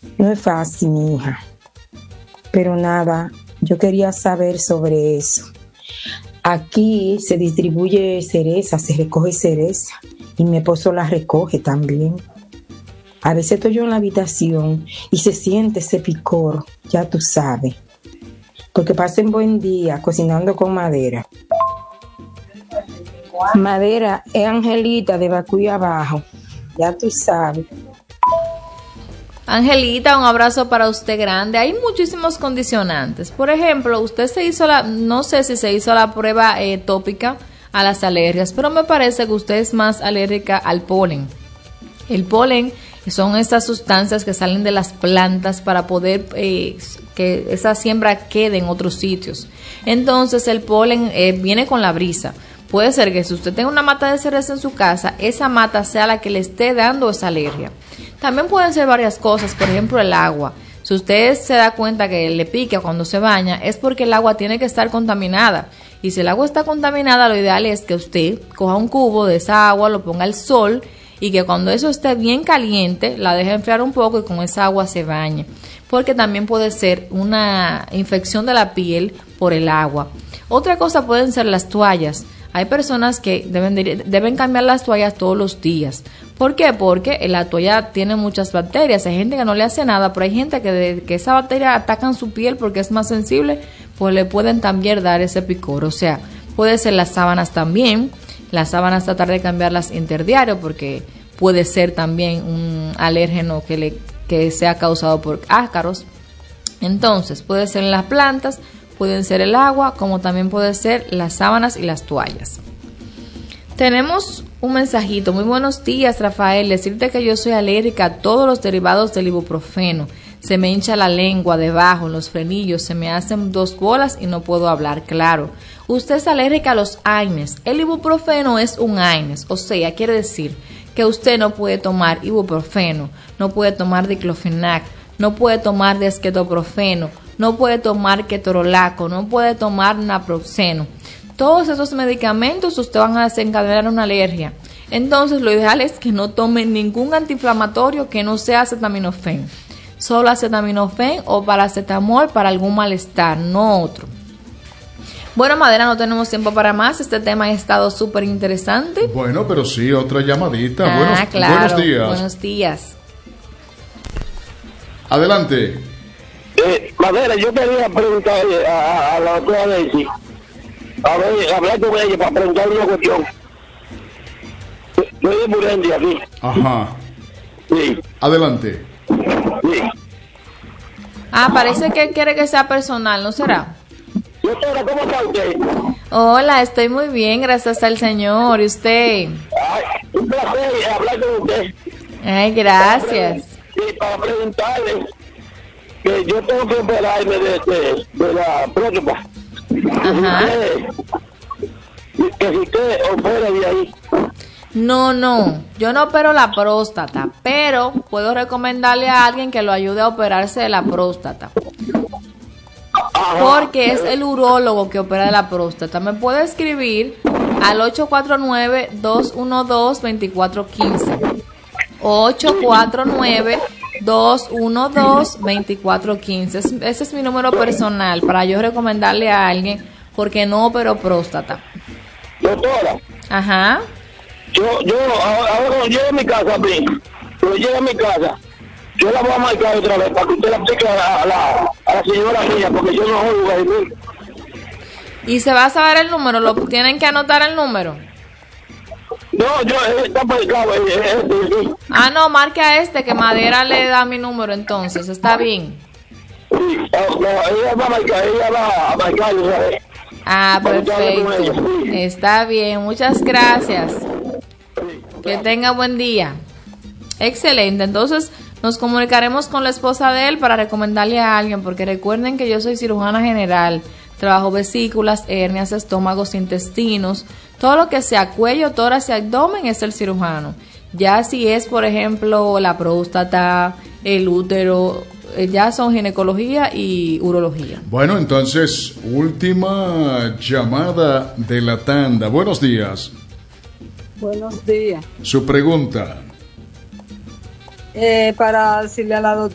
No es fácil, mi hija. Pero nada, yo quería saber sobre eso. Aquí se distribuye cereza, se recoge cereza y mi esposo la recoge también. A veces estoy yo en la habitación y se siente ese picor, ya tú sabes. Porque pasen buen día cocinando con Madera. Madera es Angelita de Bacuy abajo, ya tú sabes. Angelita, un abrazo para usted grande. Hay muchísimos condicionantes. Por ejemplo, usted se hizo no sé si se hizo la prueba tópica a las alergias, pero me parece que usted es más alérgica al polen. El polen son estas sustancias que salen de las plantas para poder que esa siembra quede en otros sitios. Entonces el polen viene con la brisa. Puede ser que si usted tenga una mata de cereza en su casa, esa mata sea la que le esté dando esa alergia. También pueden ser varias cosas, por ejemplo el agua. Si usted se da cuenta que le pica cuando se baña, es porque el agua tiene que estar contaminada. Y si el agua está contaminada, lo ideal es que usted coja un cubo de esa agua, lo ponga al sol y que cuando eso esté bien caliente, la deje enfriar un poco y con esa agua se bañe. Porque también puede ser una infección de la piel por el agua. Otra cosa pueden ser las toallas. Hay personas que deben cambiar las toallas todos los días. ¿Por qué? Porque la toalla tiene muchas bacterias. Hay gente que no le hace nada, pero hay gente que esa bacteria atacan su piel porque es más sensible, pues le pueden también dar ese picor. O sea, puede ser las sábanas también. Las sábanas tratar de cambiarlas interdiario porque puede ser también un alérgeno que sea causado por ácaros. Entonces, puede ser en las plantas, pueden ser el agua, como también puede ser las sábanas y las toallas. Tenemos un mensajito. Muy buenos días, Rafael. Decirte que yo soy alérgica a todos los derivados del ibuprofeno. Se me hincha la lengua debajo, en los frenillos, se me hacen 2 bolas y no puedo hablar claro. Usted es alérgica a los AINES. El ibuprofeno es un AINES, o sea, quiere decir que usted no puede tomar ibuprofeno, no puede tomar diclofenac, no puede tomar desquetoprofeno, no puede tomar ketorolaco, no puede tomar naproxeno. Todos esos medicamentos usted van a desencadenar una alergia. Entonces lo ideal es que no tome ningún antiinflamatorio que no sea acetaminofén. Solo acetaminofén o paracetamol para algún malestar, no otro. Bueno, Madera, no tenemos tiempo para más. Este tema ha estado súper interesante. Bueno, pero sí, otra llamadita. Claro. Buenos días. Buenos días. Adelante. Madera, yo quería preguntar a la doctora Daisy, a ver, hablar con ella para preguntarle una cuestión. Yo de Burundi aquí. Ajá. Sí. Adelante. Sí. Parece que quiere que sea personal, ¿no será? Doctora, ¿cómo está usted? Hola, estoy muy bien, gracias al Señor. ¿Y usted? Ay, un placer hablar con usted. Ay, gracias. Sí, para preguntarle que yo tengo que operarme de la próstata. Ajá. Que si usted opera de ahí. No, yo no opero la próstata, pero puedo recomendarle a alguien que lo ayude a operarse de la próstata. Porque es el urólogo que opera de la próstata. Me puede escribir al 849-212-2415. 849-212-2415. Ese es mi número personal para yo recomendarle a alguien porque no opero próstata. Doctora. Ajá. Yo ahora cuando llegue a mi casa, yo la voy a marcar otra vez para que usted la aplique a la señora mía, porque yo no oigo a él. ¿Y se va a saber el número? ¿Lo tienen que anotar el número? No, yo está marcado. No, marque a que Madera le da mi número entonces, está bien. Sí, no, ella va a marcar otra vez. Perfecto. Está bien, muchas gracias. Que tenga buen día. Excelente, entonces nos comunicaremos con la esposa de él para recomendarle a alguien, porque recuerden que yo soy cirujana general, trabajo vesículas, hernias, estómagos, intestinos, todo lo que sea cuello, tórax y abdomen es el cirujano. Ya si es, por ejemplo, la próstata, el útero, ya son ginecología y urología. Bueno, entonces, última llamada de la tanda. Buenos días. Buenos días. Su pregunta. Para decirle a la doctora